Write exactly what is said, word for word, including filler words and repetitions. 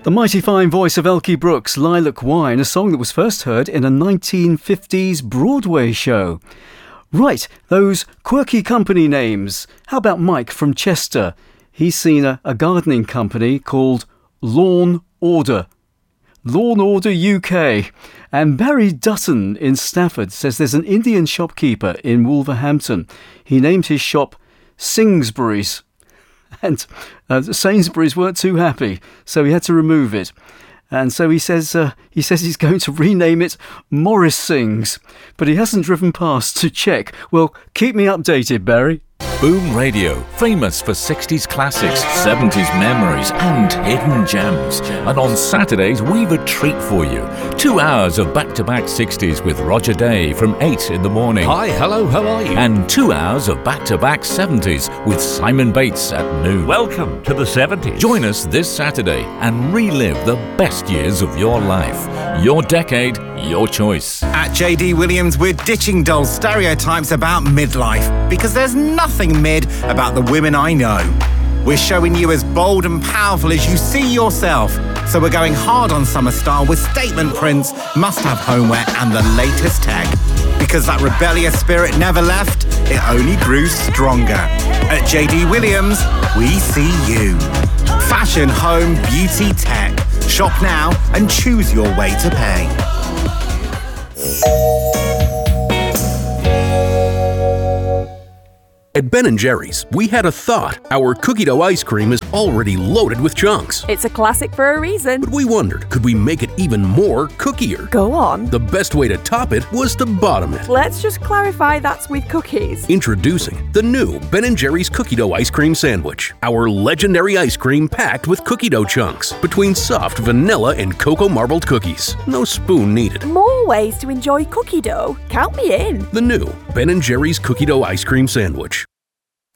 The mighty fine voice of Elkie Brooks, Lilac Wine, a song that was first heard in a nineteen fifties Broadway show. Right, those quirky company names. How about Mike from Chester? He's seen a, a gardening company called Lawn Order. Lawn Order U K. And Barry Dutton in Stafford says there's an Indian shopkeeper in Wolverhampton. He named his shop Singsbury's. And uh, Sainsbury's weren't too happy, so he had to remove it. And so he says uh, he says he's going to rename it Morris Sings, but he hasn't driven past to check. Well, keep me updated, Barry. Boom Radio, famous for sixties classics, seventies memories and hidden gems. And on Saturdays, we've a treat for you. Two hours of back-to-back sixties with Roger Day from eight in the morning. Hi, hello, how are you? And two hours of back-to-back seventies with Simon Bates at noon. Welcome to the seventies. Join us this Saturday and relive the best years of your life. Your decade, your choice. At J D Williams, we're ditching dull stereotypes about midlife, because there's nothing mid about the women I know. We're showing you as bold and powerful as you see yourself. So we're going hard on summer style with statement prints, must-have homeware and the latest tech. Because that rebellious spirit never left, it only grew stronger. At J D Williams, we see you. Fashion, home, beauty, tech. Shop now and choose your way to pay. At Ben and Jerry's, we had a thought. Our cookie dough ice cream is already loaded with chunks. It's a classic for a reason. But we wondered, could we make it even more cookier? Go on. The best way to top it was to bottom it. Let's just clarify that's with cookies. Introducing the new Ben and Jerry's cookie dough ice cream sandwich. Our legendary ice cream packed with cookie dough chunks between soft vanilla and cocoa marbled cookies. No spoon needed. More ways to enjoy cookie dough. Count me in. The new Ben and Jerry's cookie dough ice cream sandwich.